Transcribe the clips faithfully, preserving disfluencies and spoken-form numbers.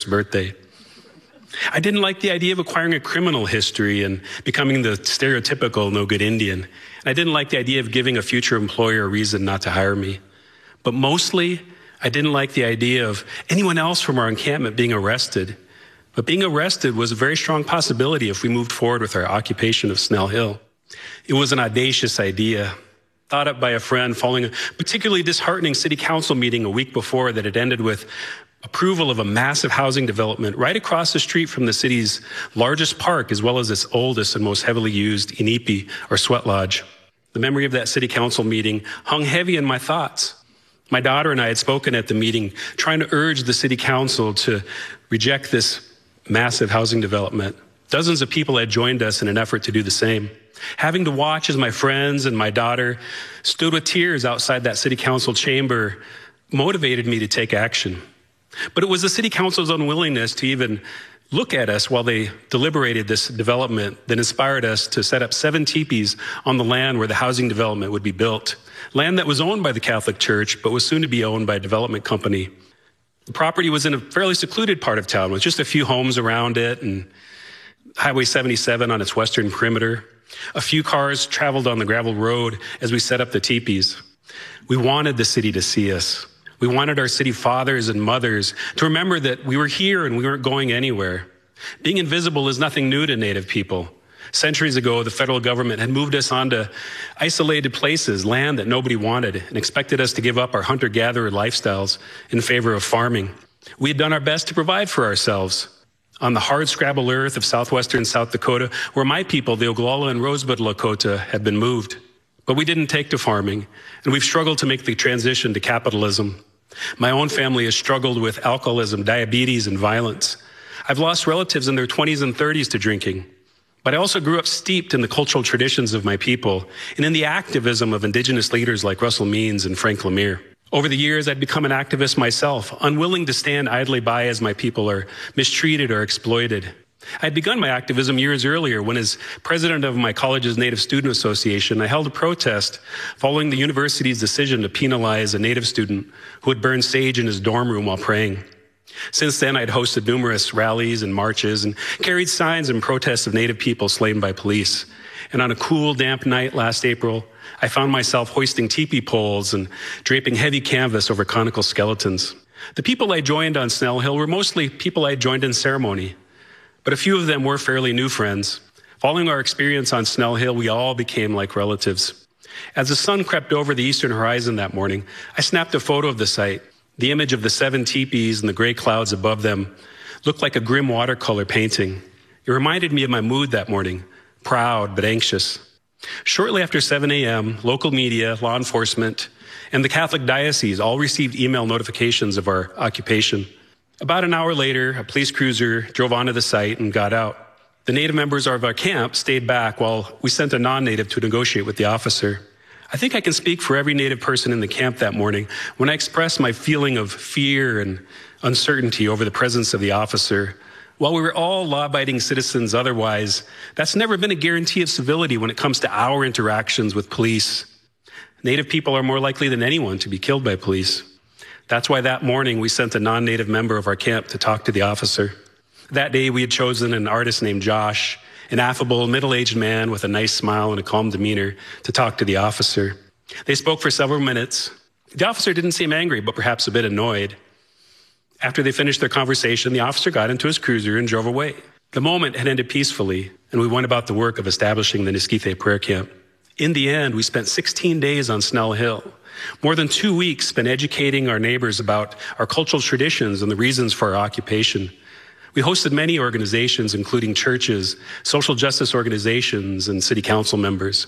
birthday. I didn't like the idea of acquiring a criminal history and becoming the stereotypical no-good Indian. And I didn't like the idea of giving a future employer a reason not to hire me. But mostly, I didn't like the idea of anyone else from our encampment being arrested. But being arrested was a very strong possibility if we moved forward with our occupation of Snell Hill. It was an audacious idea, thought up by a friend following a particularly disheartening city council meeting a week before that had ended with approval of a massive housing development right across the street from the city's largest park, as well as its oldest and most heavily used Inipi, or sweat lodge. The memory of that city council meeting hung heavy in my thoughts. My daughter and I had spoken at the meeting, trying to urge the city council to reject this massive housing development. Dozens of people had joined us in an effort to do the same. Having to watch as my friends and my daughter stood with tears outside that city council chamber motivated me to take action. But it was the city council's unwillingness to even look at us while they deliberated this development that inspired us to set up seven teepees on the land where the housing development would be built. Land that was owned by the Catholic Church, but was soon to be owned by a development company. The property was in a fairly secluded part of town with just a few homes around it and Highway seventy-seven on its western perimeter. A few cars traveled on the gravel road as we set up the teepees. We wanted the city to see us. We wanted our city fathers and mothers to remember that we were here and we weren't going anywhere. Being invisible is nothing new to Native people. Centuries ago, the federal government had moved us onto isolated places, land that nobody wanted, and expected us to give up our hunter-gatherer lifestyles in favor of farming. We had done our best to provide for ourselves. On the hard-scrabble earth of southwestern South Dakota, where my people, the Oglala and Rosebud Lakota, had been moved. But we didn't take to farming, and we've struggled to make the transition to capitalism. My own family has struggled with alcoholism, diabetes, and violence. I've lost relatives in their twenties and thirties to drinking. But I also grew up steeped in the cultural traditions of my people and in the activism of Indigenous leaders like Russell Means and Frank Lemire. Over the years, I'd become an activist myself, unwilling to stand idly by as my people are mistreated or exploited. I had begun my activism years earlier when, as president of my college's Native Student Association, I held a protest following the university's decision to penalize a Native student who had burned sage in his dorm room while praying. Since then, I'd hosted numerous rallies and marches and carried signs in protest of Native people slain by police. And on a cool, damp night last April, I found myself hoisting teepee poles and draping heavy canvas over conical skeletons. The people I joined on Snell Hill were mostly people I joined in ceremony, but a few of them were fairly new friends. Following our experience on Snell Hill, we all became like relatives. As the sun crept over the eastern horizon that morning, I snapped a photo of the site. The image of the seven teepees and the gray clouds above them looked like a grim watercolor painting. It reminded me of my mood that morning, proud but anxious. Shortly after seven a.m., local media, law enforcement, and the Catholic Diocese all received email notifications of our occupation. About an hour later, a police cruiser drove onto the site and got out. The Native members of our camp stayed back while we sent a non-Native to negotiate with the officer. I think I can speak for every Native person in the camp that morning when I expressed my feeling of fear and uncertainty over the presence of the officer. While we were all law-abiding citizens otherwise, that's never been a guarantee of civility when it comes to our interactions with police. Native people are more likely than anyone to be killed by police. That's why that morning we sent a non-Native member of our camp to talk to the officer. That day we had chosen an artist named Josh, an affable, middle-aged man with a nice smile and a calm demeanor, to talk to the officer. They spoke for several minutes. The officer didn't seem angry, but perhaps a bit annoyed. After they finished their conversation, the officer got into his cruiser and drove away. The moment had ended peacefully, and we went about the work of establishing the Nisquith prayer camp. In the end, we spent sixteen days on Snell Hill. More than two weeks spent educating our neighbors about our cultural traditions and the reasons for our occupation. We hosted many organizations, including churches, social justice organizations, and city council members.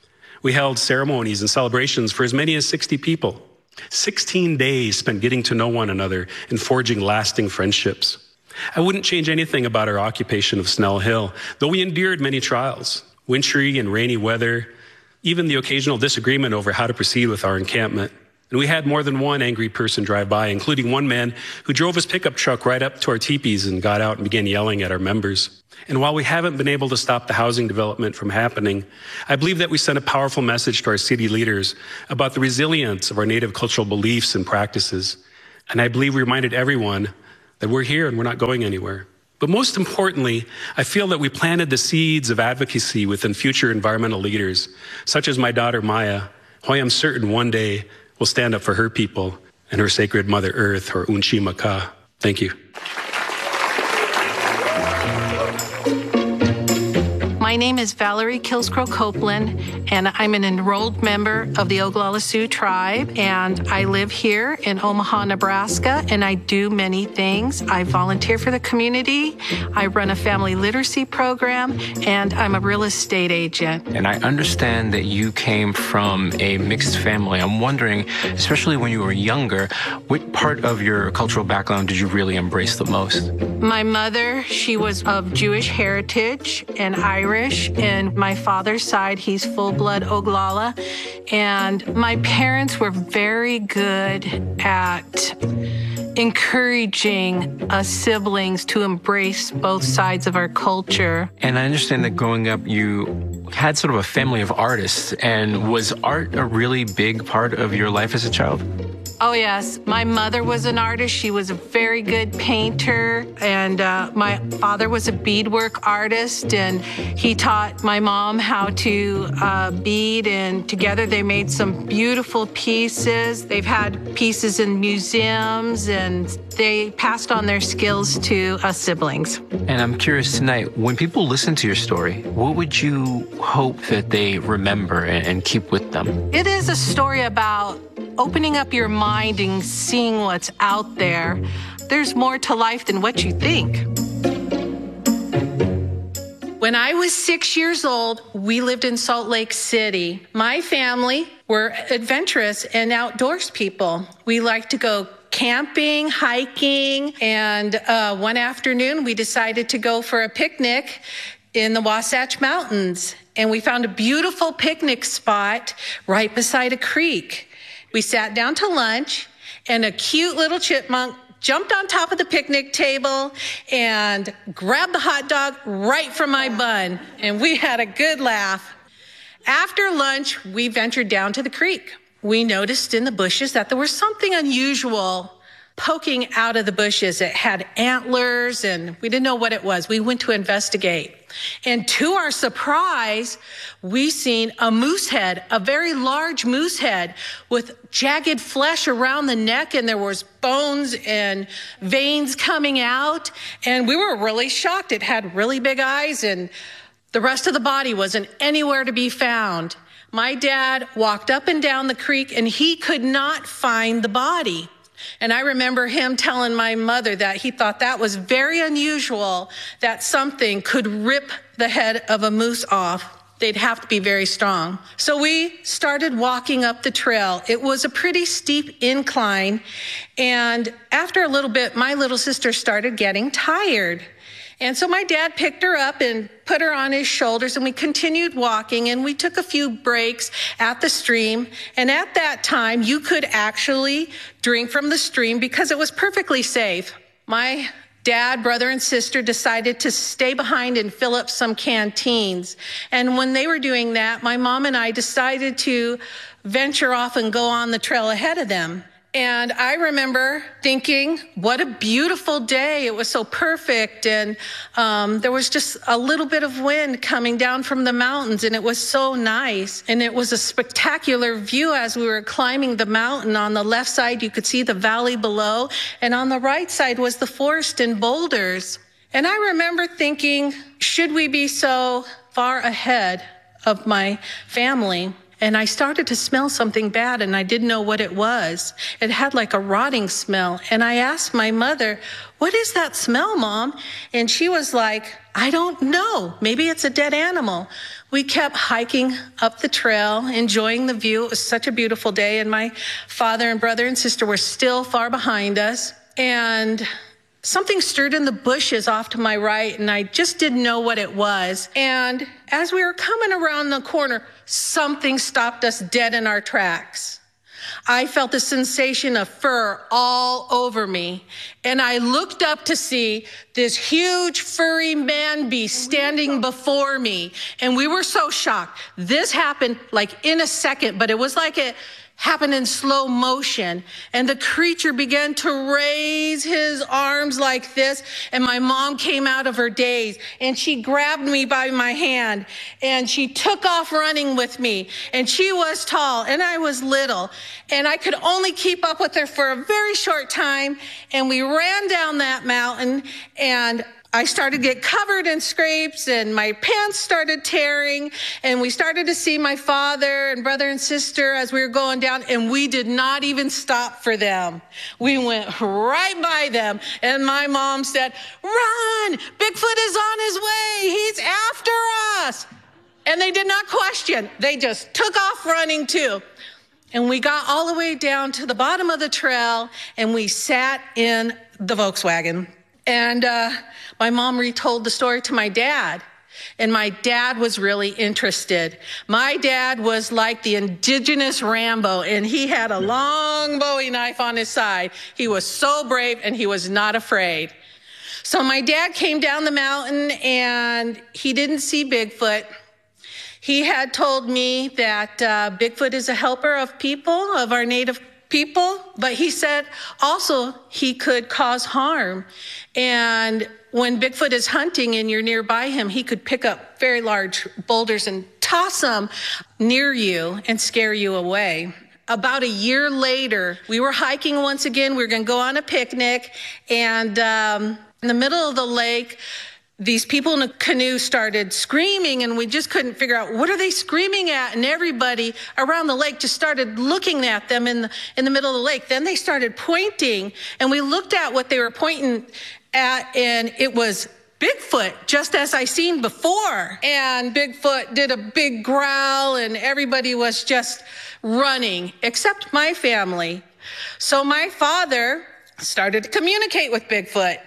We held ceremonies and celebrations for as many as sixty people. sixteen days spent getting to know one another and forging lasting friendships. I wouldn't change anything about our occupation of Snell Hill, though we endured many trials, wintry and rainy weather, even the occasional disagreement over how to proceed with our encampment. And we had more than one angry person drive by, including one man who drove his pickup truck right up to our teepees and got out and began yelling at our members. And while we haven't been able to stop the housing development from happening, I believe that we sent a powerful message to our city leaders about the resilience of our Native cultural beliefs and practices. And I believe we reminded everyone that we're here and we're not going anywhere. But most importantly, I feel that we planted the seeds of advocacy within future environmental leaders, such as my daughter Maya, who I am certain one day will stand up for her people and her sacred Mother Earth, or Unchi Maka. Thank you. My name is Valerie Kilscrow Copeland, and I'm an enrolled member of the Oglala Sioux tribe, and I live here in Omaha, Nebraska, and I do many things. I volunteer for the community, I run a family literacy program, and I'm a real estate agent. And I understand that you came from a mixed family. I'm wondering, especially when you were younger, what part of your cultural background did you really embrace the most? My mother, she was of Jewish heritage and Irish. And my father's side, he's full-blood Oglala. And my parents were very good at encouraging us siblings to embrace both sides of our culture. And I understand that growing up, you had sort of a family of artists. And was art a really big part of your life as a child? Oh, yes. My mother was an artist. She was a very good painter. And uh, my father was a beadwork artist. And he taught my mom how to uh, bead. And together they made some beautiful pieces. They've had pieces in museums. And they passed on their skills to us siblings. And I'm curious tonight, when people listen to your story, what would you hope that they remember and, and keep with them? It is a story about opening up your mind and seeing what's out there. There's more to life than what you think. When I was six years old, we lived in Salt Lake City. My family were adventurous and outdoors people. We liked to go camping, hiking, and uh, one afternoon we decided to go for a picnic in the Wasatch Mountains. And we found a beautiful picnic spot right beside a creek. We sat down to lunch, and a cute little chipmunk jumped on top of the picnic table and grabbed the hot dog right from my bun, and we had a good laugh. After lunch, we ventured down to the creek. We noticed in the bushes that there was something unusual poking out of the bushes. It had antlers, and we didn't know what it was. We went to investigate. And to our surprise, we seen a moose head, a very large moose head with jagged flesh around the neck, and there was bones and veins coming out. And we were really shocked. It had really big eyes, and the rest of the body wasn't anywhere to be found. My dad walked up and down the creek, and he could not find the body. And I remember him telling my mother that he thought that was very unusual, that something could rip the head of a moose off. They'd have to be very strong. So we started walking up the trail. It was a pretty steep incline. And after a little bit, my little sister started getting tired. And so my dad picked her up and put her on his shoulders, and we continued walking, and we took a few breaks at the stream. And at that time, you could actually drink from the stream because it was perfectly safe. My dad, brother, and sister decided to stay behind and fill up some canteens. And when they were doing that, my mom and I decided to venture off and go on the trail ahead of them. And I remember thinking, what a beautiful day. It was so perfect. And um, there was just a little bit of wind coming down from the mountains, and it was so nice. And it was a spectacular view as we were climbing the mountain. On the left side, you could see the valley below, and on the right side was the forest and boulders. And I remember thinking, should we be so far ahead of my family? And I started to smell something bad, and I didn't know what it was. It had like a rotting smell. And I asked my mother, what is that smell, Mom? And she was like, I don't know. Maybe it's a dead animal. We kept hiking up the trail, enjoying the view. It was such a beautiful day. And my father and brother and sister were still far behind us. And something stirred in the bushes off to my right, and I just didn't know what it was. And as we were coming around the corner, something stopped us dead in our tracks. I felt a sensation of fur all over me, and I looked up to see this huge furry man beast standing before me, and we were so shocked. This happened like in a second, but it was like it happened in slow motion, and the creature began to raise his arms like this, and my mom came out of her daze, and she grabbed me by my hand, and she took off running with me, and she was tall, and I was little, and I could only keep up with her for a very short time, and we ran down that mountain, and I started to get covered in scrapes, and my pants started tearing, and we started to see my father and brother and sister as we were going down, and we did not even stop for them. We went right by them, and my mom said, "Run! Bigfoot is on his way! He's after us!" And they did not question. They just took off running too. And we got all the way down to the bottom of the trail, and we sat in the Volkswagen. And uh, my mom retold the story to my dad, and my dad was really interested. My dad was like the indigenous Rambo, and he had a long Bowie knife on his side. He was so brave, and he was not afraid. So my dad came down the mountain, and he didn't see Bigfoot. He had told me that uh, Bigfoot is a helper of people, of our native people, but he said also he could cause harm. And when Bigfoot is hunting and you're nearby him, he could pick up very large boulders and toss them near you and scare you away. About a year later, we were hiking once again. We were going to go on a picnic, and um, in the middle of the lake, these people in a canoe started screaming, and we just couldn't figure out what are they screaming at. And everybody around the lake just started looking at them in the, in the middle of the lake. Then they started pointing, and we looked at what they were pointing at, and it was Bigfoot, just as I seen before. And Bigfoot did a big growl, and everybody was just running, except my family. So my father started to communicate with Bigfoot.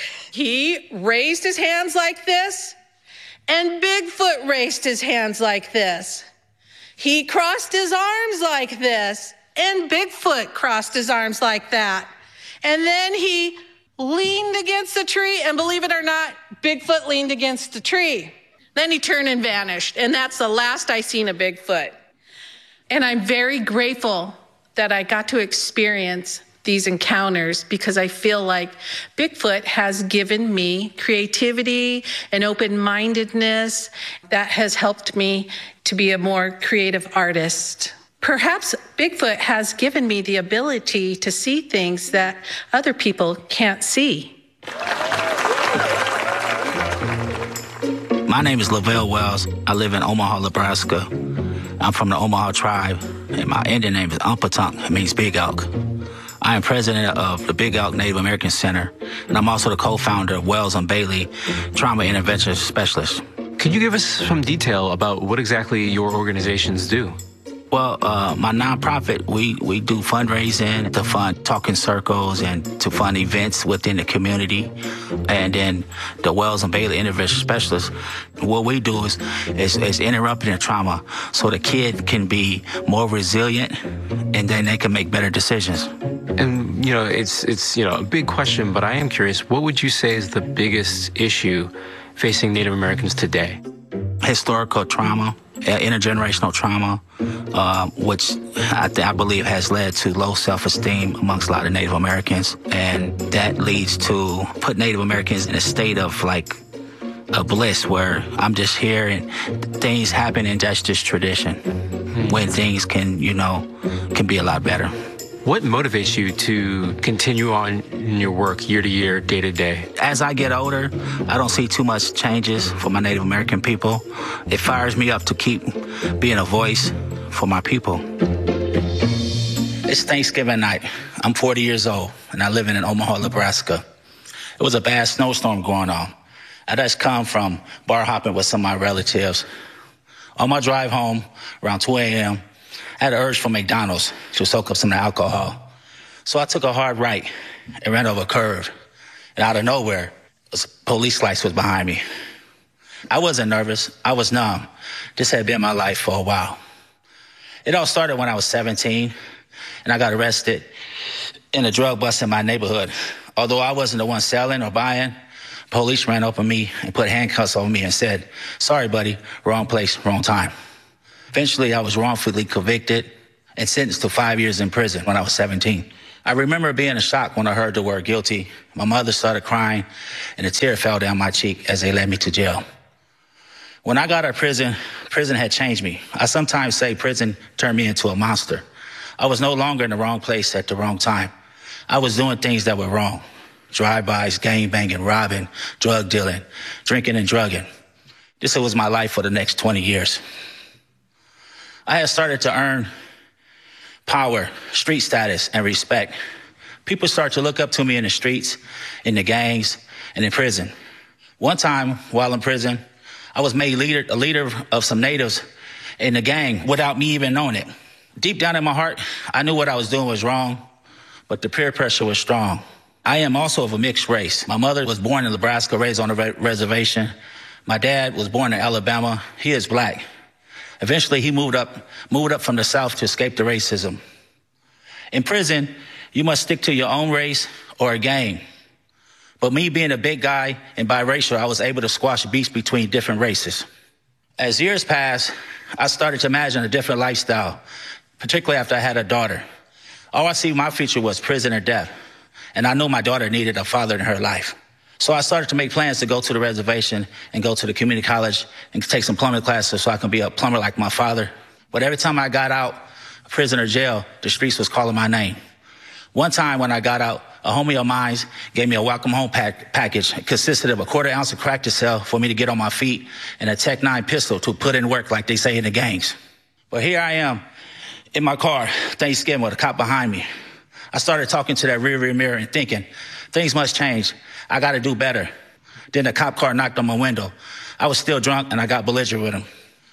He raised his hands like this, and Bigfoot raised his hands like this. He crossed his arms like this, and Bigfoot crossed his arms like that. And then he leaned against the tree, and believe it or not, Bigfoot leaned against the tree. Then he turned and vanished, and that's the last I seen of Bigfoot. And I'm very grateful that I got to experience these encounters, because I feel like Bigfoot has given me creativity and open-mindedness that has helped me to be a more creative artist. Perhaps Bigfoot has given me the ability to see things that other people can't see. My name is Lavelle Wells. I live in Omaha, Nebraska. I'm from the Omaha tribe, and my Indian name is Umpatunk. It means Big Elk. I am president of the Big Elk Native American Center, and I'm also the co-founder of Wells and Bailey Trauma Intervention Specialists. Could you give us some detail about what exactly your organizations do? Well, uh, my nonprofit, we, we do fundraising to fund talking circles and to fund events within the community. And then the Wells and Bailey Intervention Specialists, what we do is, is, is interrupting the trauma so the kid can be more resilient, and then they can make better decisions. And, you know, it's, it's, you know, a big question, but I am curious, what would you say is the biggest issue facing Native Americans today? Historical trauma, intergenerational trauma, uh, which I, th- I believe has led to low self-esteem amongst a lot of Native Americans. And that leads to put Native Americans in a state of like a bliss where I'm just here and things happen and that's just tradition. Mm-hmm. When things can, you know, can be a lot better. What motivates you to continue on in your work year to year, day to day? As I get older, I don't see too much changes for my Native American people. It fires me up to keep being a voice for my people. It's Thanksgiving night. I'm forty years old, and I live in Omaha, Nebraska. It was a bad snowstorm going on. I just come from bar hopping with some of my relatives. On my drive home around two a.m., I had an urge for McDonald's to soak up some of the alcohol. So I took a hard right and ran over a curve. And out of nowhere, a police lights was behind me. I wasn't nervous. I was numb. This had been my life for a while. It all started when I was seventeen, and I got arrested in a drug bust in my neighborhood. Although I wasn't the one selling or buying, police ran up on me and put handcuffs on me and said, "Sorry, buddy, wrong place, wrong time." Eventually, I was wrongfully convicted and sentenced to five years in prison when I was seventeen. I remember being in shock when I heard the word guilty. My mother started crying, and a tear fell down my cheek as they led me to jail. When I got out of prison, prison had changed me. I sometimes say prison turned me into a monster. I was no longer in the wrong place at the wrong time. I was doing things that were wrong. Drive-bys, gang-banging, robbing, drug dealing, drinking and drugging. This was my life for the next twenty years. I had started to earn power, street status, and respect. People started to look up to me in the streets, in the gangs, and in prison. One time, while in prison, I was made leader, a leader of some natives in the gang without me even knowing it. Deep down in my heart, I knew what I was doing was wrong, but the peer pressure was strong. I am also of a mixed race. My mother was born in Nebraska, raised on a re- reservation. My dad was born in Alabama. He is black. Eventually, he moved up, moved up from the South to escape the racism. In prison, you must stick to your own race or a gang. But me being a big guy and biracial, I was able to squash beefs between different races. As years passed, I started to imagine a different lifestyle, particularly after I had a daughter. All I see my future was prison or death, and I knew my daughter needed a father in her life. So I started to make plans to go to the reservation and go to the community college and take some plumbing classes so I can be a plumber like my father. But every time I got out of prison or jail, the streets was calling my name. One time when I got out, a homie of mine gave me a welcome home pack- package. It consisted of a quarter ounce of crack to sell for me to get on my feet and a Tech nine pistol to put in work like they say in the gangs. But here I am in my car, Thanksgiving, with a cop behind me. I started talking to that rearview mirror and thinking, things must change. I got to do better. Then the cop car knocked on my window. I was still drunk and I got belligerent with him.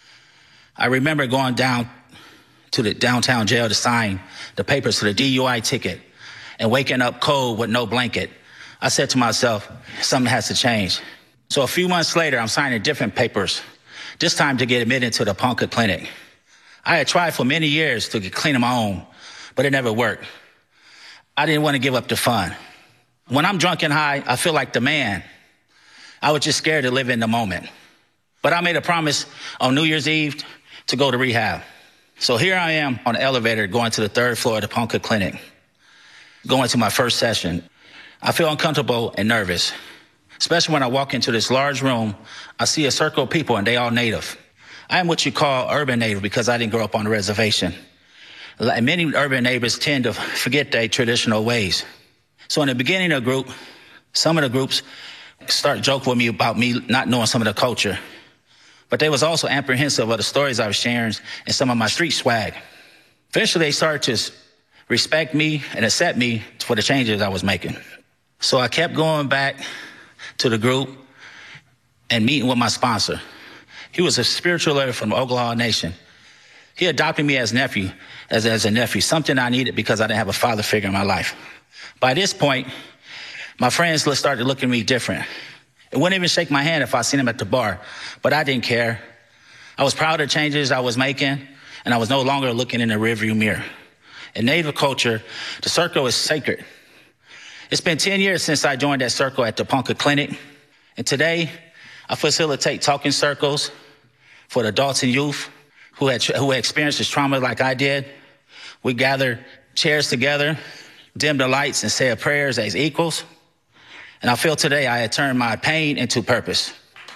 I remember going down to the downtown jail to sign the papers for the D U I ticket and waking up cold with no blanket. I said to myself, something has to change. So a few months later, I'm signing different papers, this time to get admitted to the Ponca Clinic. I had tried for many years to get clean on my own, but it never worked. I didn't want to give up the fun. When I'm drunk and high, I feel like the man. I was just scared to live in the moment. But I made a promise on New Year's Eve to go to rehab. So here I am on the elevator going to the third floor of the Ponca Clinic, going to my first session. I feel uncomfortable and nervous, especially when I walk into this large room. I see a circle of people and they all native. I am what you call urban native because I didn't grow up on the reservation. Like many urban neighbors tend to forget their traditional ways. So in the beginning of the group, some of the groups start joking with me about me not knowing some of the culture. But they was also apprehensive of the stories I was sharing and some of my street swag. Eventually, they started to respect me and accept me for the changes I was making. So I kept going back to the group and meeting with my sponsor. He was a spiritual leader from the Oglala Nation. He adopted me as nephew, as, as a nephew, something I needed because I didn't have a father figure in my life. By this point, my friends started looking at me different. It wouldn't even shake my hand if I seen them at the bar, but I didn't care. I was proud of the changes I was making, and I was no longer looking in the rearview mirror. In Native culture, the circle is sacred. It's been ten years since I joined that circle at the Ponca Clinic, and today I facilitate talking circles for the adults and youth who had, who had experienced this trauma like I did. We gather chairs together, dim the lights, and say our prayers as equals. And I feel today I had turned my pain into purpose.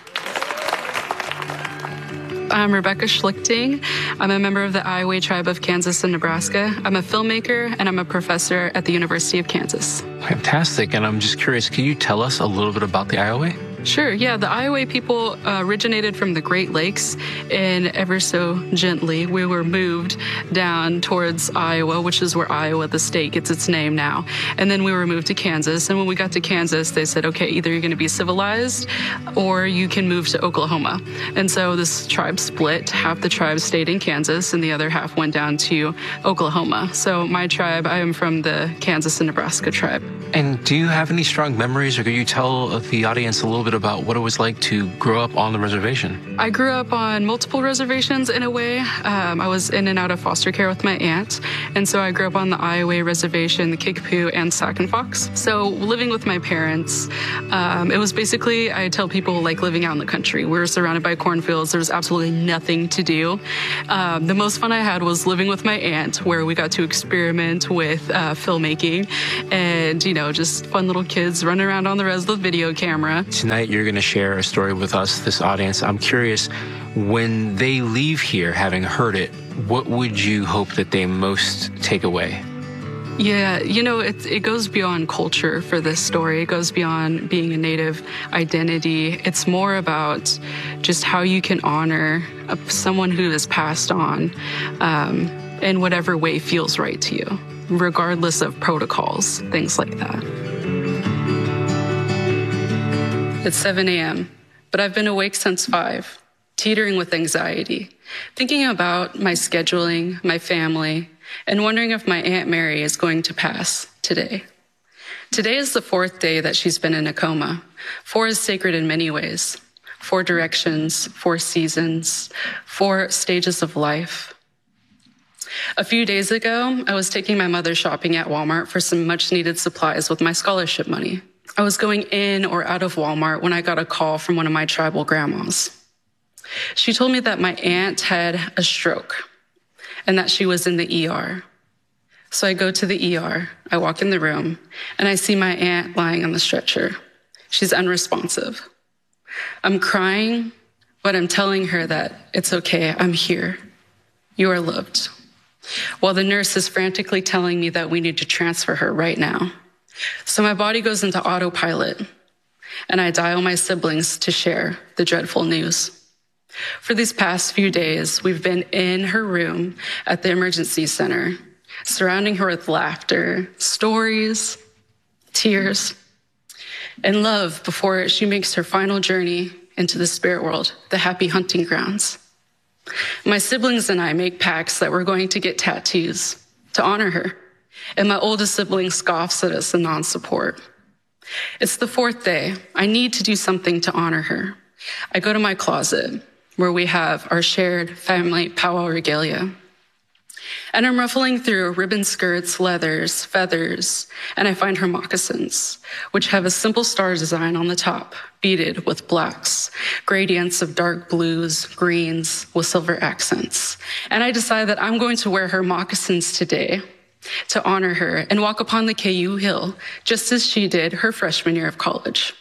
I'm Rebecca Schlichting. I'm a member of the Iowa tribe of Kansas and Nebraska. I'm a filmmaker and I'm a professor at the University of Kansas. Fantastic. And I'm just curious, can you tell us a little bit about the Iowa? Sure, yeah. The Iowa people uh, originated from the Great Lakes, and ever so gently, we were moved down towards Iowa, which is where Iowa, the state, gets its name now. And then we were moved to Kansas. And when we got to Kansas, they said, okay, either you're going to be civilized or you can move to Oklahoma. And so this tribe split. Half the tribe stayed in Kansas and the other half went down to Oklahoma. So my tribe, I am from the Kansas and Nebraska tribe. And do you have any strong memories, or could you tell the audience a little bit bit about what it was like to grow up on the reservation. I grew up on multiple reservations in a way. Um, I was in and out of foster care with my aunt, and so I grew up on the Iowa Reservation, the Kickapoo, and Sac and Fox. So living with my parents, um, it was basically, I tell people, like living out in the country. We were surrounded by cornfields. There was absolutely nothing to do. Um, the most fun I had was living with my aunt, where we got to experiment with uh, filmmaking and, you know, just fun little kids running around on the res with video camera. Tonight, you're going to share a story with us, this audience. I'm curious, when they leave here, having heard it, what would you hope that they most take away? Yeah, you know, it, it goes beyond culture for this story. It goes beyond being a Native identity. It's more about just how you can honor a, someone who has passed on um, in whatever way feels right to you, regardless of protocols, things like that. It's seven a.m., but I've been awake since five, teetering with anxiety, thinking about my scheduling, my family, and wondering if my Aunt Mary is going to pass today. Today is the fourth day that she's been in a coma. Four is sacred in many ways. Four directions, four seasons, four stages of life. A few days ago, I was taking my mother shopping at Walmart for some much-needed supplies with my scholarship money. I was going in or out of Walmart when I got a call from one of my tribal grandmas. She told me that my aunt had a stroke and that she was in the E R. So I go to the E R, I walk in the room, and I see my aunt lying on the stretcher. She's unresponsive. I'm crying, but I'm telling her that it's okay, I'm here. You are loved. While the nurse is frantically telling me that we need to transfer her right now. So my body goes into autopilot, and I dial my siblings to share the dreadful news. For these past few days, we've been in her room at the emergency center, surrounding her with laughter, stories, tears, and love before she makes her final journey into the spirit world, the happy hunting grounds. My siblings and I make pacts that we're going to get tattoos to honor her, and my oldest sibling scoffs at us in non-support. It's the fourth day. I need to do something to honor her. I go to my closet, where we have our shared family powwow regalia. And I'm ruffling through ribbon skirts, leathers, feathers, and I find her moccasins, which have a simple star design on the top, beaded with blacks, gradients of dark blues, greens with silver accents. And I decide that I'm going to wear her moccasins today to honor her and walk upon the K U Hill, just as she did her freshman year of college.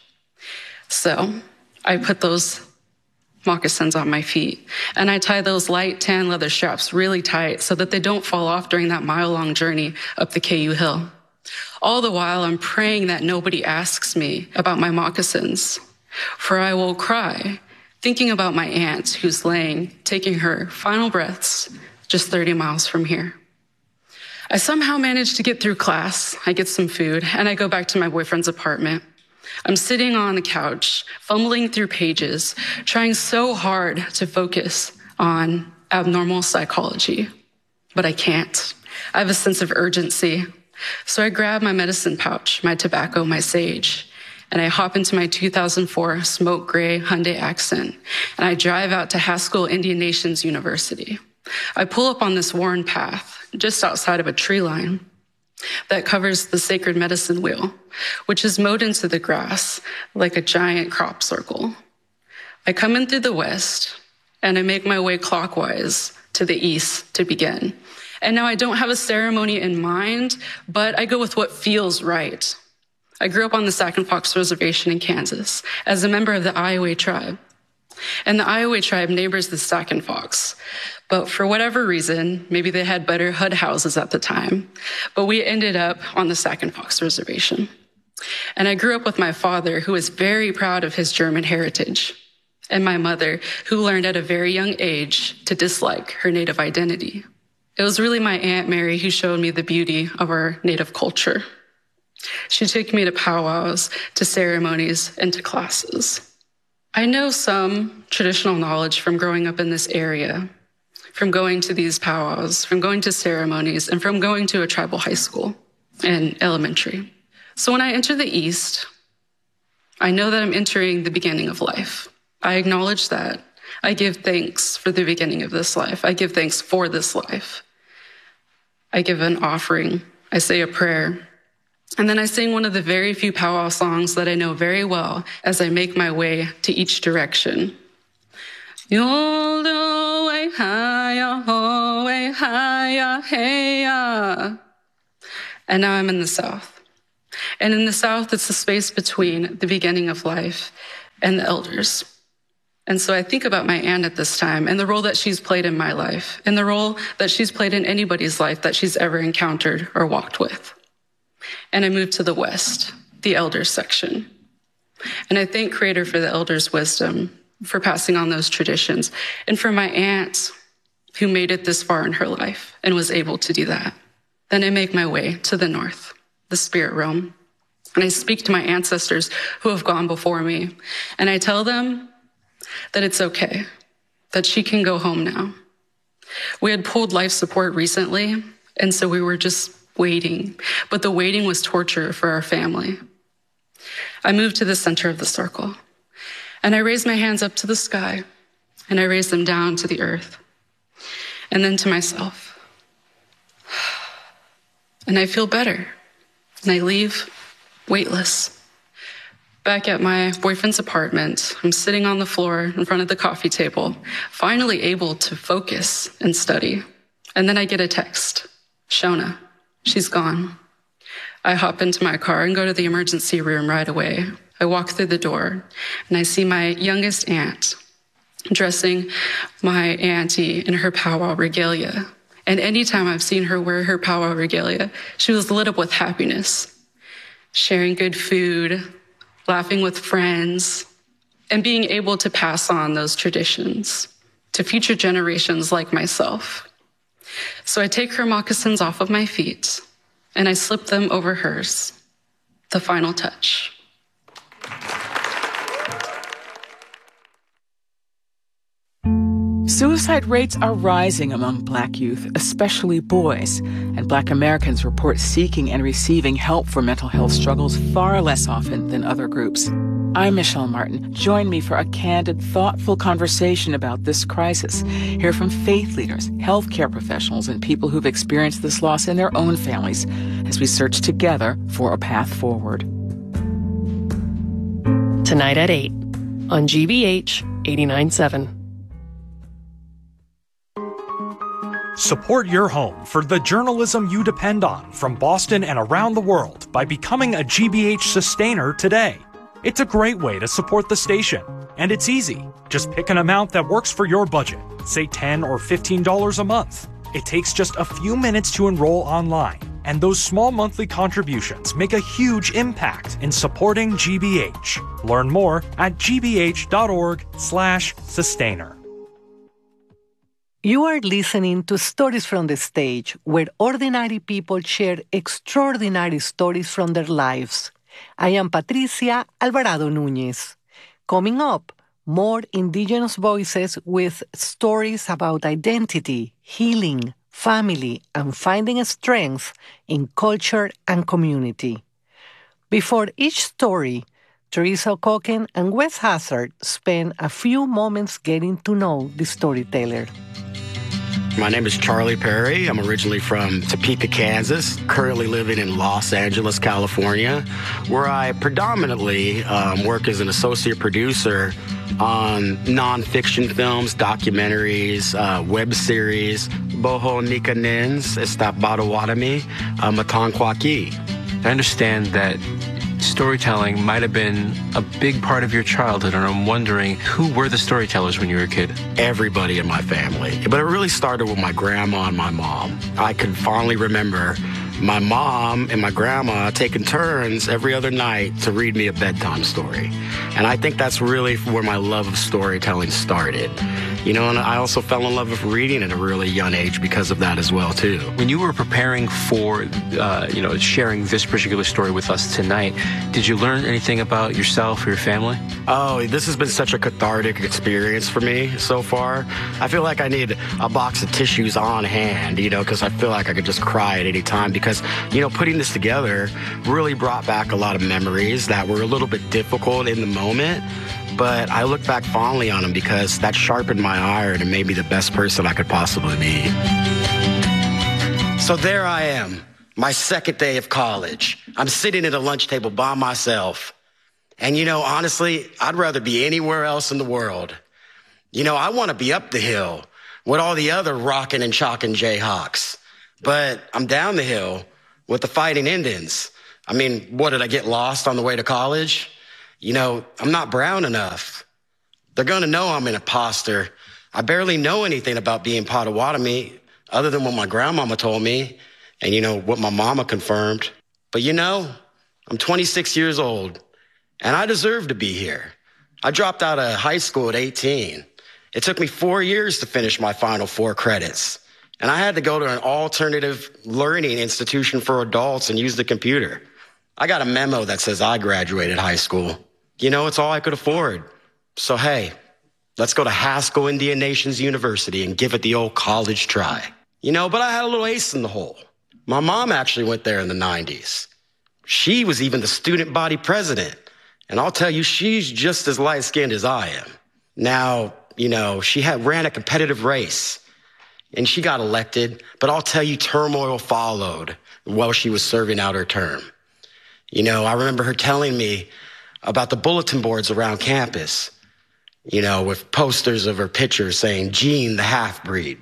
So I put those moccasins on my feet, and I tie those light tan leather straps really tight so that they don't fall off during that mile-long journey up the K U Hill. All the while, I'm praying that nobody asks me about my moccasins, for I will cry thinking about my aunt who's laying, taking her final breaths just thirty miles from here. I somehow manage to get through class, I get some food, and I go back to my boyfriend's apartment. I'm sitting on the couch, fumbling through pages, trying so hard to focus on abnormal psychology, but I can't. I have a sense of urgency. So I grab my medicine pouch, my tobacco, my sage, and I hop into my two thousand four smoke gray Hyundai Accent, and I drive out to Haskell Indian Nations University. I pull up on this worn path just outside of a tree line that covers the sacred medicine wheel, which is mowed into the grass like a giant crop circle. I come in through the west, and I make my way clockwise to the east to begin. And now I don't have a ceremony in mind, but I go with what feels right. I grew up on the Sac and Fox Reservation in Kansas as a member of the Iowa tribe. And the Iowa tribe neighbors the Sac and Fox. But for whatever reason, maybe they had better H U D houses at the time, but we ended up on the Sac and Fox Reservation. And I grew up with my father, who was very proud of his German heritage, and my mother, who learned at a very young age to dislike her Native identity. It was really my Aunt Mary who showed me the beauty of our Native culture. She took me to powwows, to ceremonies, and to classes. I know some traditional knowledge from growing up in this area, from going to these powwows, from going to ceremonies, and from going to a tribal high school and elementary. So when I enter the East, I know that I'm entering the beginning of life. I acknowledge that. I give thanks for the beginning of this life. I give thanks for this life. I give an offering. I say a prayer. And then I sing one of the very few powwow songs that I know very well as I make my way to each direction. Yol do way hi-ya, ho way hi-ya, hey-ya. And now I'm in the South. And in the South, it's the space between the beginning of life and the elders. And so I think about my aunt at this time and the role that she's played in my life and the role that she's played in anybody's life that she's ever encountered or walked with. And I moved to the West, the elders section. And I thank Creator for the elders' wisdom, for passing on those traditions, and for my aunt who made it this far in her life and was able to do that. Then I make my way to the North, the spirit realm. And I speak to my ancestors who have gone before me. And I tell them that it's okay, that she can go home now. We had pulled life support recently, and so we were just waiting. But the waiting was torture for our family. I moved to the center of the circle, and I raised my hands up to the sky, and I raised them down to the earth, and then to myself. And I feel better, and I leave weightless. Back at my boyfriend's apartment, I'm sitting on the floor in front of the coffee table, finally able to focus and study. And then I get a text. Shona, she's gone. I hop into my car and go to the emergency room right away. I walk through the door and I see my youngest aunt dressing my auntie in her powwow regalia. And anytime I've seen her wear her powwow regalia, she was lit up with happiness, sharing good food, laughing with friends, and being able to pass on those traditions to future generations like myself. So I take her moccasins off of my feet and I slip them over hers, the final touch. Suicide rates are rising among Black youth, especially boys, and Black Americans report seeking and receiving help for mental health struggles far less often than other groups. I'm Michelle Martin. Join me for a candid, thoughtful conversation about this crisis. Hear from faith leaders, healthcare professionals, and people who've experienced this loss in their own families as we search together for a path forward. Tonight at eight on G B H eighty-nine point seven. Support your home for the journalism you depend on from Boston and around the world by becoming a G B H sustainer today. It's a great way to support the station, and it's easy. Just pick an amount that works for your budget, say ten dollars or fifteen dollars a month. It takes just a few minutes to enroll online, and those small monthly contributions make a huge impact in supporting G B H. Learn more at gbh.org slash sustainer. You are listening to Stories from the Stage, where ordinary people share extraordinary stories from their lives. I am Patricia Alvarado Núñez. Coming up, more Indigenous voices with stories about identity, healing, family, and finding strength in culture and community. Before each story, Teresa O'Cocken and Wes Hazard spend a few moments getting to know the storyteller. My name is Charlie Perry. I'm originally from Topeka, Kansas, currently living in Los Angeles, California, where I predominantly um, work as an associate producer on nonfiction films, documentaries, uh, web series, Boho Nika Nins, Estabadowadami, Matankwaki. I understand that storytelling might have been a big part of your childhood, and I'm wondering, who were the storytellers when you were a kid? Everybody in my family. But it really started with my grandma and my mom. I can fondly remember my mom and my grandma taking turns every other night to read me a bedtime story. And I think that's really where my love of storytelling started. You know, and I also fell in love with reading at a really young age because of that as well, too. When you were preparing for, uh, you know, sharing this particular story with us tonight, did you learn anything about yourself or your family? Oh, this has been such a cathartic experience for me so far. I feel like I need a box of tissues on hand, you know, because I feel like I could just cry at any time because, you know, putting this together really brought back a lot of memories that were a little bit difficult in the moment. But I look back fondly on them because that sharpened my iron and made me the best person I could possibly be. So there I am, my second day of college. I'm sitting at a lunch table by myself. And, you know, honestly, I'd rather be anywhere else in the world. You know, I want to be up the hill with all the other rockin' and chalkin' Jayhawks. But I'm down the hill with the Fighting Indians. I mean, what, did I get lost on the way to college? You know, I'm not brown enough. They're going to know I'm an imposter. I barely know anything about being Potawatomi other than what my grandmama told me and, you know, what my mama confirmed. But, you know, I'm twenty-six years old, and I deserve to be here. I dropped out of high school at eighteen. It took me four years to finish my final four credits, and I had to go to an alternative learning institution for adults and use the computer. I got a memo that says I graduated high school. You know, it's all I could afford. So, hey, let's go to Haskell Indian Nations University and give it the old college try. You know, but I had a little ace in the hole. My mom actually went there in the nineties. She was even the student body president. And I'll tell you, she's just as light-skinned as I am. Now, you know, she had ran a competitive race, and she got elected. But I'll tell you, turmoil followed while she was serving out her term. You know, I remember her telling me about the bulletin boards around campus, you know, with posters of her picture saying, Gene, the half-breed.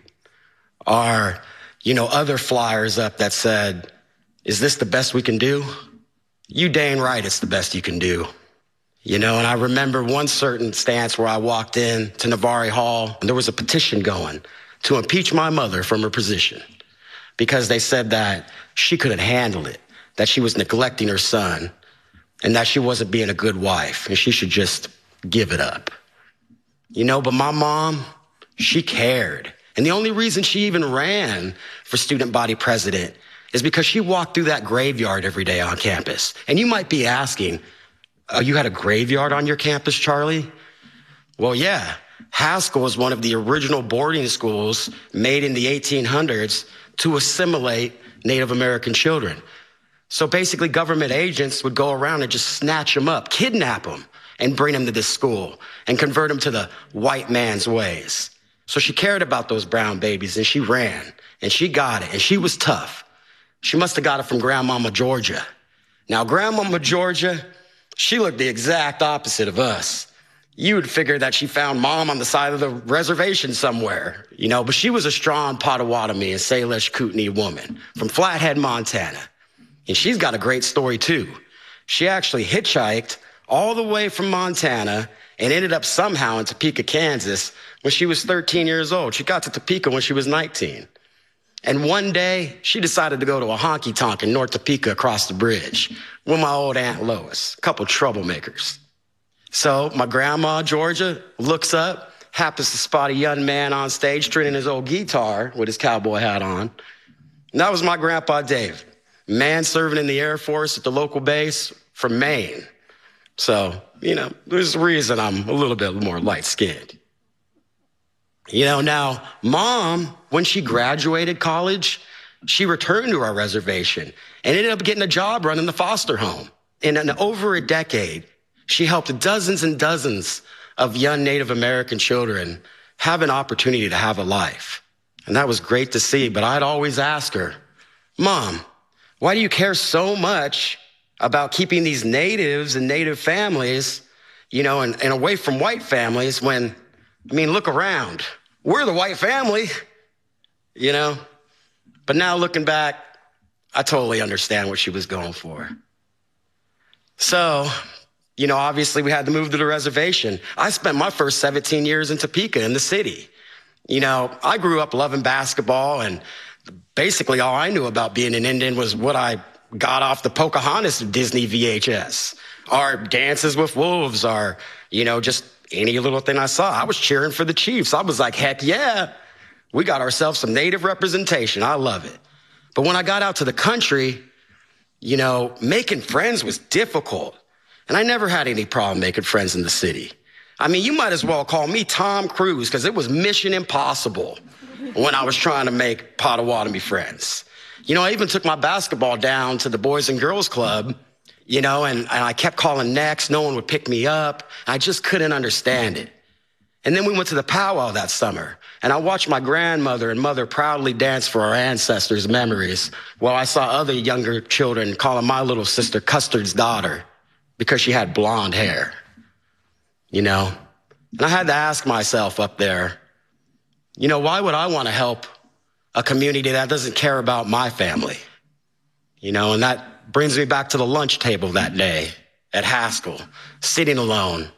Or, you know, other flyers up that said, is this the best we can do? You dang right it's the best you can do. You know, and I remember one certain stance where I walked in to Navarre Hall, and there was a petition going to impeach my mother from her position because they said that she couldn't handle it, that she was neglecting her son, and that she wasn't being a good wife, and she should just give it up. You know, but my mom, she cared. And the only reason she even ran for student body president is because she walked through that graveyard every day on campus. And you might be asking, oh, you had a graveyard on your campus, Charlie? Well, yeah. Haskell was one of the original boarding schools made in the eighteen hundreds to assimilate Native American children. So basically, government agents would go around and just snatch them up, kidnap them, and bring them to this school and convert them to the white man's ways. So she cared about those brown babies, and she ran, and she got it, and she was tough. She must have got it from Grandmama Georgia. Now, Grandmama Georgia, she looked the exact opposite of us. You would figure that she found Mom on the side of the reservation somewhere, you know, but she was a strong Potawatomi and Salish Kootenai woman from Flathead, Montana. And she's got a great story, too. She actually hitchhiked all the way from Montana and ended up somehow in Topeka, Kansas when she was thirteen years old. She got to Topeka when she was nineteen. And one day, she decided to go to a honky-tonk in North Topeka across the bridge with my old Aunt Lois, a couple troublemakers. So my grandma, Georgia, looks up, happens to spot a young man on stage stringing his old guitar with his cowboy hat on. And that was my grandpa, Dave. Man serving in the Air Force at the local base from Maine. So, you know, there's a reason I'm a little bit more light-skinned. You know, now, Mom, when she graduated college, she returned to our reservation and ended up getting a job running the foster home. In an, over a decade, she helped dozens and dozens of young Native American children have an opportunity to have a life. And that was great to see, but I'd always ask her, Mom, why do you care so much about keeping these natives and native families, you know, and, and away from white families when, I mean, look around. We're the white family, you know? But now looking back, I totally understand what she was going for. So, you know, obviously we had to move to the reservation. I spent my first seventeen years in Topeka in the city. You know, I grew up loving basketball, and basically all I knew about being an Indian was what I got off the Pocahontas Disney V H S. Our Dances with Wolves, our You know, just any little thing I saw. I was cheering for the Chiefs. I was like, heck yeah, we got ourselves some native representation. I love it. But when I got out to the country, you know, making friends was difficult. And I never had any problem making friends in the city. I mean, you might as well call me Tom Cruise, because it was mission impossible when I was trying to make Potawatomi friends. You know, I even took my basketball down to the Boys and Girls Club, you know, and, and I kept calling next. No one would pick me up. I just couldn't understand it. And then we went to the powwow that summer, and I watched my grandmother and mother proudly dance for our ancestors' memories, while I saw other younger children calling my little sister Custard's daughter because she had blonde hair, you know. And I had to ask myself up there, you know, why would I want to help a community that doesn't care about my family? You know, and that brings me back to the lunch table that day at Haskell, sitting alone.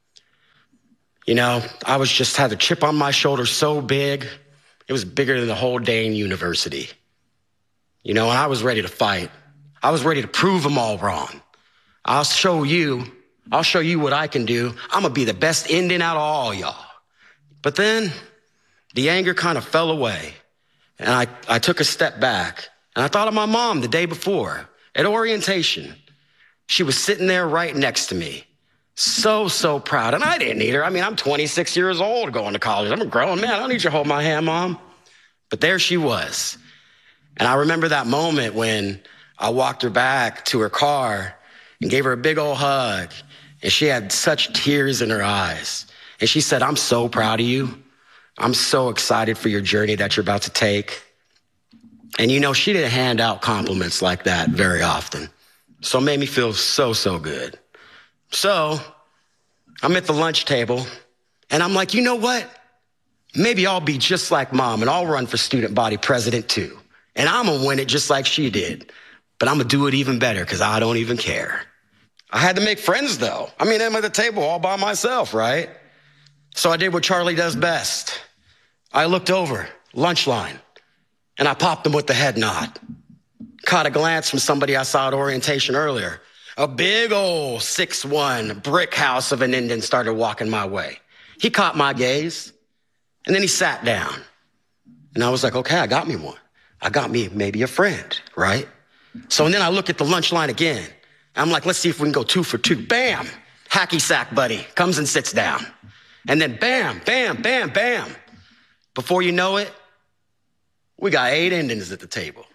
You know, I was just had a chip on my shoulder so big, it was bigger than the whole Dane University. You know, and I was ready to fight. I was ready to prove them all wrong. I'll show you, I'll show you what I can do. I'm gonna be the best Indian out of all y'all. But then the anger kind of fell away, and I, I took a step back, and I thought of my mom the day before at orientation. She was sitting there right next to me. So, so proud. And I didn't need her. I mean, I'm twenty-six years old going to college. I'm a grown man. I don't need you to hold my hand, Mom. But there she was. And I remember that moment when I walked her back to her car and gave her a big old hug. And she had such tears in her eyes. And she said, I'm so proud of you. I'm so excited for your journey that you're about to take. And you know, she didn't hand out compliments like that very often. So it made me feel so, so good. So I'm at the lunch table, and I'm like, you know what? Maybe I'll be just like Mom, and I'll run for student body president too. And I'm going to win it just like she did. But I'm going to do it even better because I don't even care. I had to make friends, though. I mean, I'm at the table all by myself, right? So I did what Charlie does best. I looked over, lunch line, and I popped him with the head nod. Caught a glance from somebody I saw at orientation earlier. A big old six one brick house of an Indian started walking my way. He caught my gaze, and then he sat down. And I was like, okay, I got me one. I got me maybe a friend, right? So and then I look at the lunch line again. I'm like, let's see if we can go two for two. Bam! Hacky sack buddy comes and sits down. And then bam, bam, bam, bam. Before you know it, we got eight Indians at the table.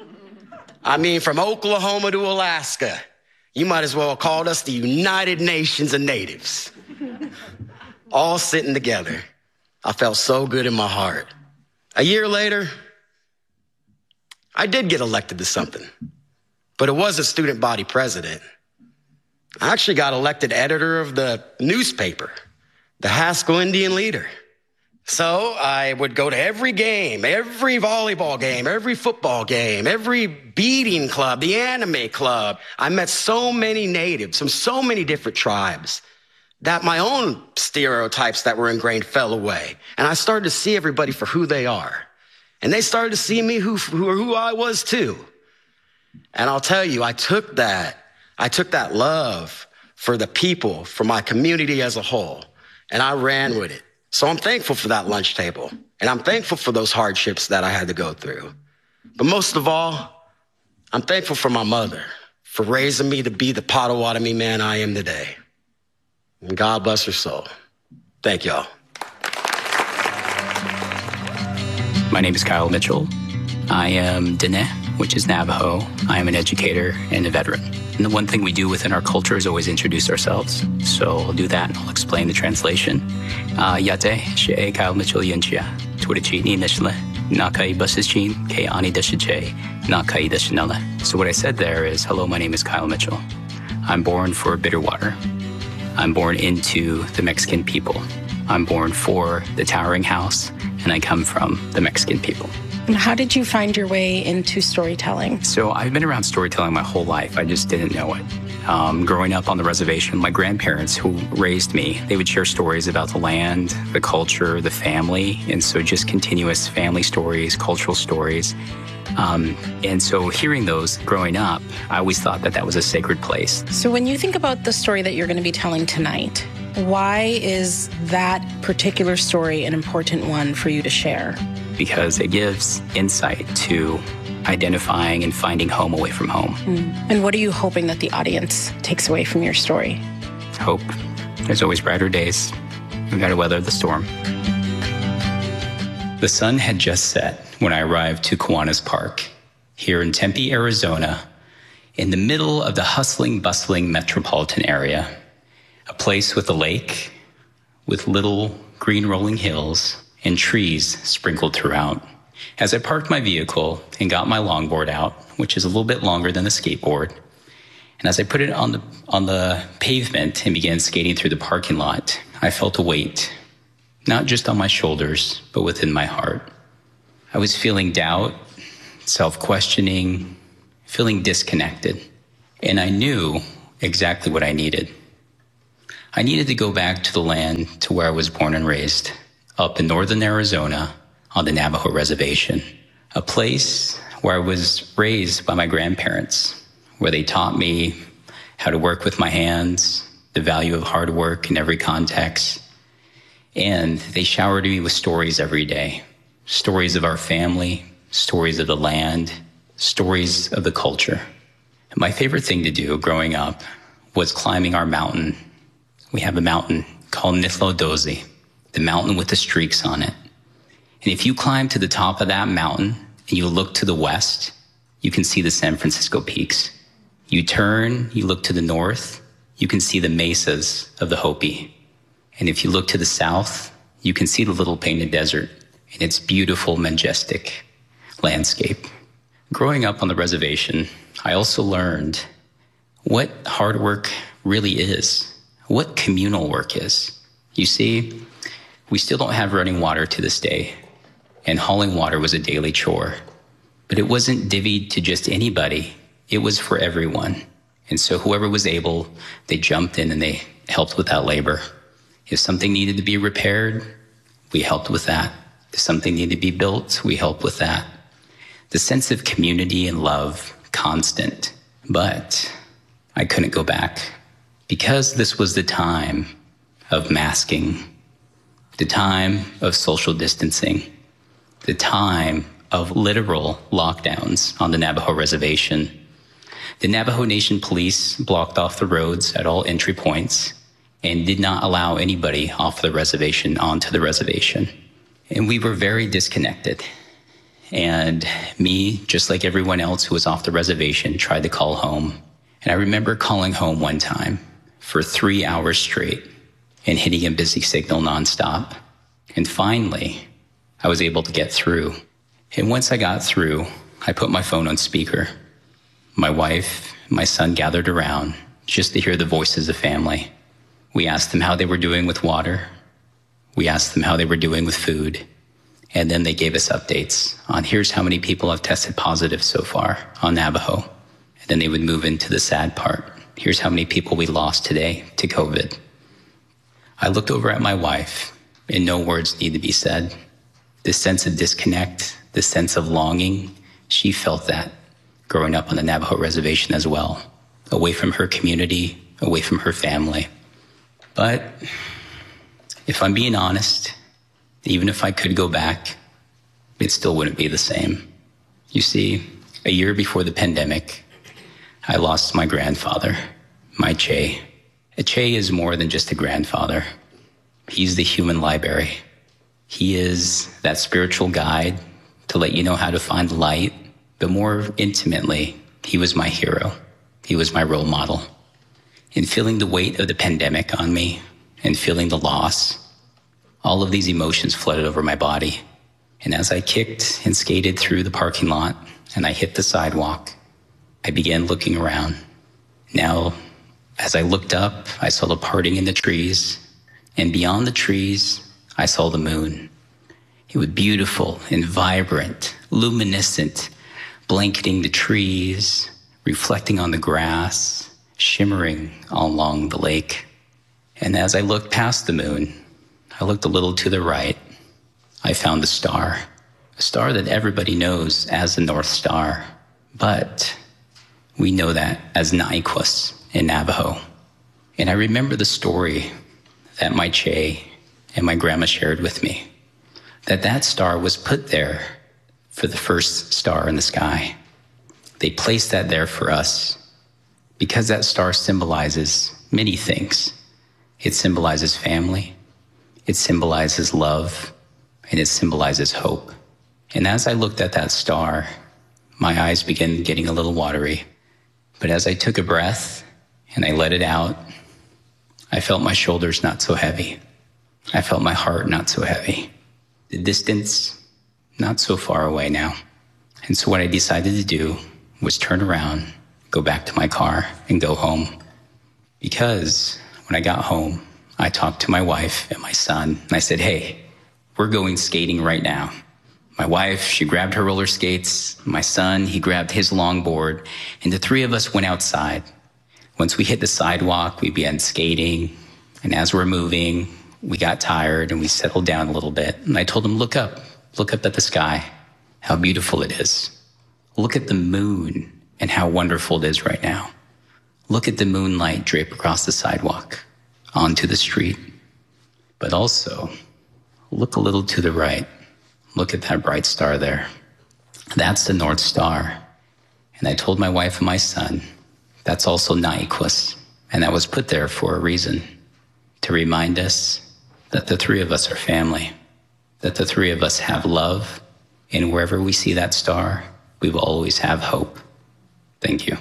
I mean, from Oklahoma to Alaska. You might as well have called us the United Nations of Natives. All sitting together. I felt so good in my heart. A year later, I did get elected to something, but it wasn't student body president. I actually got elected editor of the newspaper, the Haskell Indian Leader. So I would go to every game, every volleyball game, every football game, every beading club, the anime club. I met so many natives from so many different tribes that my own stereotypes that were ingrained fell away. And I started to see everybody for who they are. And they started to see me who, who, who I was too. And I'll tell you, I took that, I took that love for the people, for my community as a whole, and I ran with it. So I'm thankful for that lunch table, and I'm thankful for those hardships that I had to go through. But most of all, I'm thankful for my mother, for raising me to be the Potawatomi man I am today. And God bless her soul. Thank y'all. My name is Kyle Mitchell. I am Dene, which is Navajo. I am an educator and a veteran. And the one thing we do within our culture is always introduce ourselves. So I'll do that and I'll explain the translation. Yate, she Kyle Mitchell Yinchia, Twitichi ni nishle, Nakai Busichin, Ke Ani Deshiche, Nakai Deshinella. So what I said there is, hello, my name is Kyle Mitchell. I'm born for Bitterwater. I'm born into the Mexican people. I'm born for the Towering House, and I come from the Mexican people. And how did you find your way into storytelling? So I've been around storytelling my whole life. I just didn't know it. Um, growing up on the reservation, my grandparents who raised me, they would share stories about the land, the culture, the family. And so just continuous family stories, cultural stories. Um, and so hearing those growing up, I always thought that that was a sacred place. So when you think about the story that you're going to be telling tonight, Why is that particular story an important one for you to share? Because it gives insight to identifying and finding home away from home. Mm. And what are you hoping that the audience takes away from your story? Hope. There's always brighter days. We've got to weather the storm. The sun had just set when I arrived to Kiwanis Park, here in Tempe, Arizona, in the middle of the hustling, bustling metropolitan area, a place with a lake, with little green rolling hills and trees sprinkled throughout. As I parked my vehicle and got my longboard out, which is a little bit longer than a skateboard, and as I put it on the on the pavement and began skating through the parking lot, I felt a weight, not just on my shoulders, but within my heart. I was feeling doubt, self-questioning, feeling disconnected, and I knew exactly what I needed. I needed to go back to the land to where I was born and raised, up in northern Arizona on the Navajo Reservation, a place where I was raised by my grandparents, where they taught me how to work with my hands, the value of hard work in every context, and they showered me with stories every day, stories of our family, stories of the land, stories of the culture. My favorite thing to do growing up was climbing our mountain. We have a mountain called Nithlodozhi, the mountain with the streaks on it. And if you climb to the top of that mountain and you look to the west, you can see the San Francisco peaks. You turn, you look to the north, you can see the mesas of the Hopi. And if you look to the south, you can see the Little Painted Desert in its beautiful, majestic landscape. Growing up on the reservation, I also learned what hard work really is, what communal work is. You see, we still don't have running water to this day, and hauling water was a daily chore. But it wasn't divvied to just anybody. It was for everyone. And so whoever was able, they jumped in and they helped with that labor. If something needed to be repaired, we helped with that. If something needed to be built, we helped with that. The sense of community and love, constant. But I couldn't go back because this was the time of masking, the time of social distancing, the time of literal lockdowns on the Navajo Reservation. The Navajo Nation police blocked off the roads at all entry points and did not allow anybody off the reservation onto the reservation. And we were very disconnected. And me, just like everyone else who was off the reservation, tried to call home. And I remember calling home one time for three hours straight and hitting a busy signal nonstop. And finally, I was able to get through. And once I got through, I put my phone on speaker. My wife, my son gathered around just to hear the voices of family. We asked them how they were doing with water. We asked them how they were doing with food. And then they gave us updates on here's how many people have tested positive so far on Navajo. And then they would move into the sad part. Here's how many people we lost today to COVID. I looked over at my wife, and no words need to be said. This sense of disconnect, this sense of longing, she felt that growing up on the Navajo Reservation as well, away from her community, away from her family. But if I'm being honest, even if I could go back, it still wouldn't be the same. You see, a year before the pandemic, I lost my grandfather, my Che. A Che is more than just a grandfather. He's the human library. He is that spiritual guide to let you know how to find light, but more intimately, he was my hero. He was my role model. In feeling the weight of the pandemic on me and feeling the loss, all of these emotions flooded over my body. And as I kicked and skated through the parking lot and I hit the sidewalk, I began looking around. Now, as I looked up, I saw the parting in the trees, and beyond the trees, I saw the moon. It was beautiful and vibrant, luminescent, blanketing the trees, reflecting on the grass, shimmering all along the lake. And as I looked past the moon, I looked a little to the right. I found a star, a star that everybody knows as the North Star, but we know that as Na'ikwas in Navajo. And I remember the story that my Che and my grandma shared with me, that that star was put there for the first star in the sky. They placed that there for us because that star symbolizes many things. It symbolizes family, it symbolizes love, and it symbolizes hope. And as I looked at that star, my eyes began getting a little watery. But as I took a breath and I let it out, I felt my shoulders not so heavy. I felt my heart not so heavy. The distance, not so far away now. And so what I decided to do was turn around, go back to my car, and go home. Because when I got home, I talked to my wife and my son, and I said, hey, we're going skating right now. My wife, she grabbed her roller skates. My son, he grabbed his longboard, and the three of us went outside. Once we hit the sidewalk, we began skating, and as we're moving, we got tired and we settled down a little bit. And I told him, look up, look up at the sky, how beautiful it is. Look at the moon and how wonderful it is right now. Look at the moonlight drape across the sidewalk onto the street. But also, look a little to the right. Look at that bright star there. That's the North Star. And I told my wife and my son, that's also Na'ikwas. And that was put there for a reason, to remind us that the three of us are family, that the three of us have love, and wherever we see that star, we will always have hope. Thank you.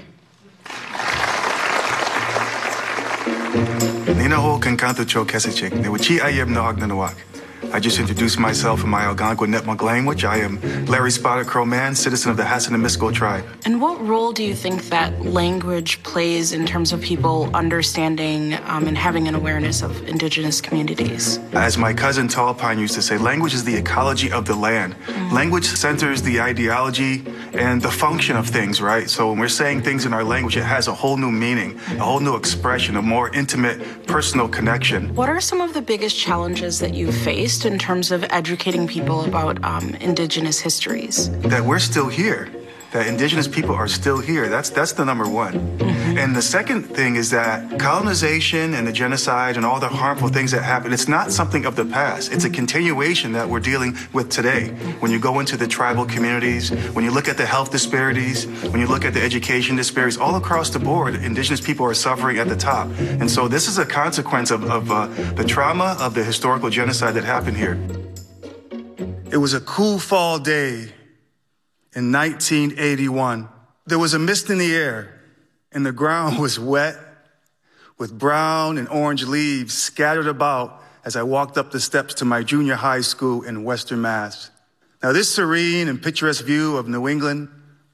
Nina ho kan kanto cho kesechik. Ne wachi ayeb na agnanawak. I just introduced myself in my Algonquin Nipmuc language. I am Larry Spotted Crow Man, citizen of the Hassanimisco tribe. And what role do you think that language plays in terms of people understanding um, and having an awareness of indigenous communities? As my cousin Tall Pine used to say, language is the ecology of the land. Mm-hmm. Language centers the ideology and the function of things, right? So when we're saying things in our language, it has a whole new meaning, a whole new expression, a more intimate, personal connection. What are some of the biggest challenges that you've faced in terms of educating people about um, indigenous histories? That we're still here, that indigenous people are still here. That's that's the number one. Mm-hmm. And the second thing is that colonization and the genocide and all the harmful things that happen, it's not something of the past. It's a continuation that we're dealing with today. When you go into the tribal communities, when you look at the health disparities, when you look at the education disparities, all across the board, indigenous people are suffering at the top. And so this is a consequence of, of uh, the trauma of the historical genocide that happened here. It was a cool fall day in nineteen eighty-one. There was a mist in the air, and the ground was wet with brown and orange leaves scattered about as I walked up the steps to my junior high school in Western Mass. Now, this serene and picturesque view of New England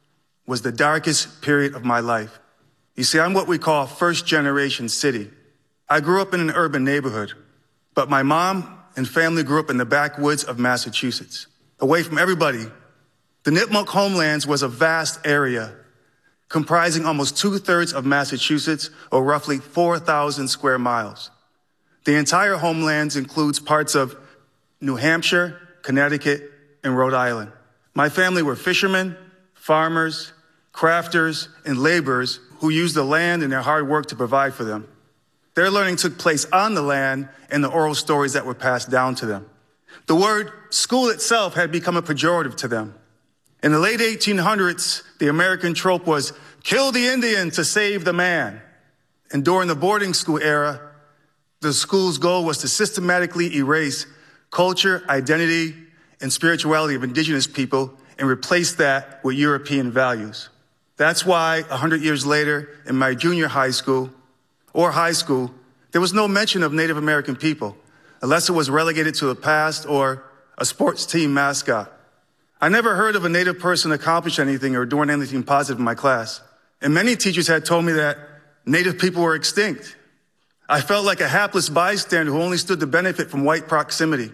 was the darkest period of my life. You see, I'm what we call first-generation city. I grew up in an urban neighborhood, but my mom and family grew up in the backwoods of Massachusetts, away from everybody. The Nipmuc homelands was a vast area comprising almost two-thirds of Massachusetts, or roughly four thousand square miles. The entire homelands includes parts of New Hampshire, Connecticut, and Rhode Island. My family were fishermen, farmers, crafters, and laborers who used the land and their hard work to provide for them. Their learning took place on the land and the oral stories that were passed down to them. The word school itself had become a pejorative to them. In the late eighteen hundreds, the American trope was, kill the Indian to save the man. And during the boarding school era, the school's goal was to systematically erase culture, identity, and spirituality of indigenous people and replace that with European values. That's why, a hundred years later, in my junior high school, or high school, there was no mention of Native American people, unless it was relegated to the past or a sports team mascot. I never heard of a Native person accomplish anything or doing anything positive in my class. And many teachers had told me that Native people were extinct. I felt like a hapless bystander who only stood to benefit from white proximity.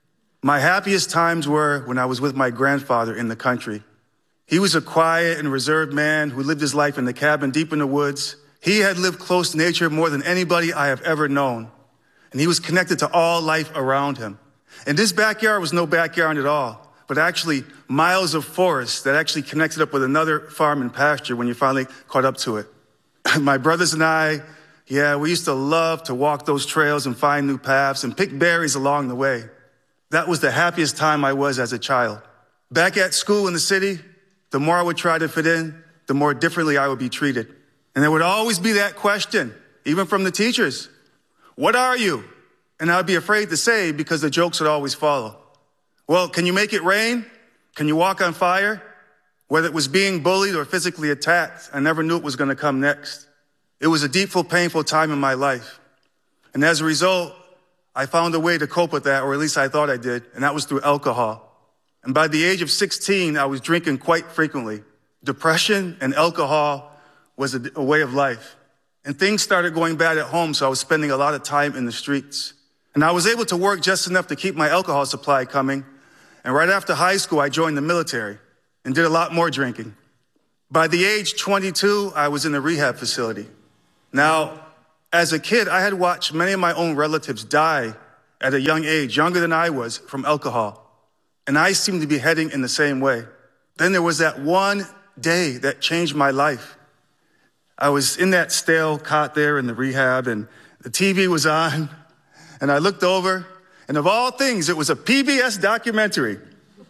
My happiest times were when I was with my grandfather in the country. He was a quiet and reserved man who lived his life in the cabin deep in the woods. He had lived close to nature more than anybody I have ever known. And he was connected to all life around him. And this backyard was no backyard at all, but actually miles of forest that actually connected up with another farm and pasture when you finally caught up to it. My brothers and I Yeah, we used to love to walk those trails and find new paths and pick berries along the way. That was the happiest time I was as a child. Back at school in the city, the more I would try to fit in, the more differently I would be treated. And there would always be that question, even from the teachers. What are you? And I'd be afraid to say because the jokes would always follow. Well, can you make it rain? Can you walk on fire? Whether it was being bullied or physically attacked, I never knew it was going to come next. It was a deep, painful time in my life. And as a result, I found a way to cope with that, or at least I thought I did, and that was through alcohol. And by the age of sixteen, I was drinking quite frequently. Depression and alcohol was a, a way of life. And things started going bad at home, so I was spending a lot of time in the streets. And I was able to work just enough to keep my alcohol supply coming. And right after high school, I joined the military and did a lot more drinking. By the age twenty-two, I was in a rehab facility. Now, as a kid, I had watched many of my own relatives die at a young age, younger than I was, from alcohol. And I seemed to be heading in the same way. Then there was that one day that changed my life. I was in that stale cot there in the rehab, and the T V was on, and I looked over, and of all things, it was a P B S documentary.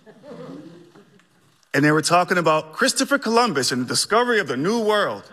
And they were talking about Christopher Columbus and the discovery of the New World.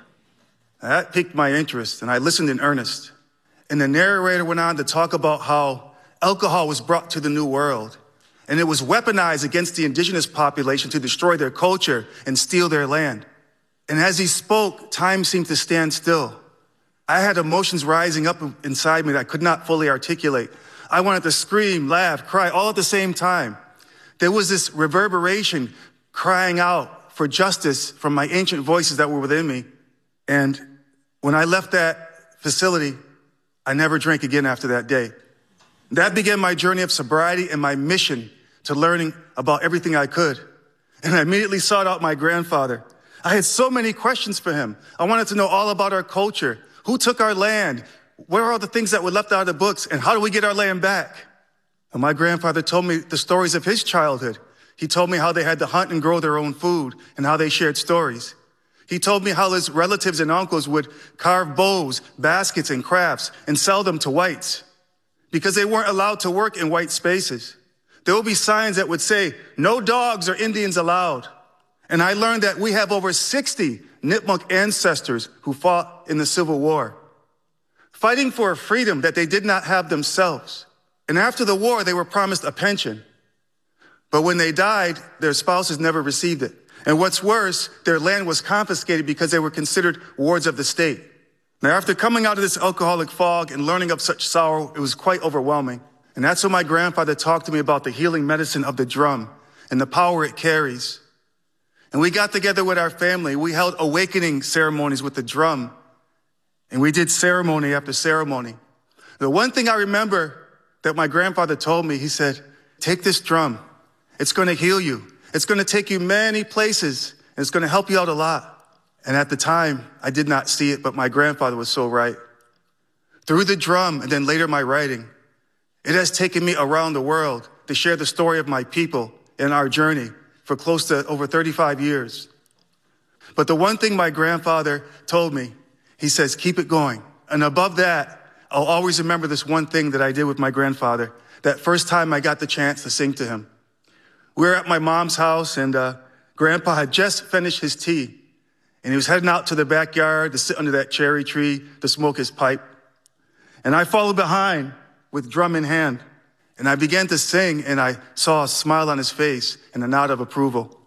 That piqued my interest, and I listened in earnest. And the narrator went on to talk about how alcohol was brought to the New World, and it was weaponized against the indigenous population to destroy their culture and steal their land. And as he spoke, time seemed to stand still. I had emotions rising up inside me that I could not fully articulate. I wanted to scream, laugh, cry, all at the same time. There was this reverberation crying out for justice from my ancient voices that were within me. And when I left that facility, I never drank again after that day. That began my journey of sobriety and my mission to learning about everything I could. And I immediately sought out my grandfather. I had so many questions for him. I wanted to know all about our culture. Who took our land? What are all the things that were left out of the books? And how do we get our land back? And my grandfather told me the stories of his childhood. He told me how they had to hunt and grow their own food and how they shared stories. He told me how his relatives and uncles would carve bows, baskets, and crafts and sell them to whites because they weren't allowed to work in white spaces. There would be signs that would say, no dogs or Indians allowed. And I learned that we have over sixty Nipmuc ancestors who fought in the Civil War, fighting for a freedom that they did not have themselves. And after the war, they were promised a pension. But when they died, their spouses never received it. And what's worse, their land was confiscated because they were considered wards of the state. Now, after coming out of this alcoholic fog and learning of such sorrow, it was quite overwhelming. And that's when my grandfather talked to me about the healing medicine of the drum and the power it carries. And we got together with our family. We held awakening ceremonies with the drum. And we did ceremony after ceremony. The one thing I remember that my grandfather told me, he said, take this drum. It's going to heal you. It's going to take you many places, and it's going to help you out a lot. And at the time, I did not see it, but my grandfather was so right. Through the drum, and then later my writing, it has taken me around the world to share the story of my people and our journey for close to over thirty-five years. But the one thing my grandfather told me, he says, keep it going. And above that, I'll always remember this one thing that I did with my grandfather, that first time I got the chance to sing to him. We were at my mom's house, and uh, Grandpa had just finished his tea, and he was heading out to the backyard to sit under that cherry tree to smoke his pipe. And I followed behind with drum in hand, and I began to sing, and I saw a smile on his face and a nod of approval.